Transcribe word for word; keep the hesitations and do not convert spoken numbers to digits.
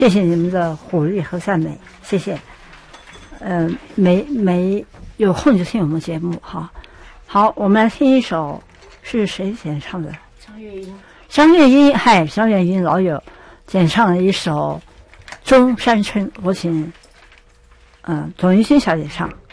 谢谢你们的鼓励和赞美，谢谢。呃，没没有空就听我们节目哈。好，我们来听一首是谁演唱的？ 张月英。 张月英，嗨，张月英老友演唱了一首《中山春》，我请嗯、呃、董玉欣小姐唱。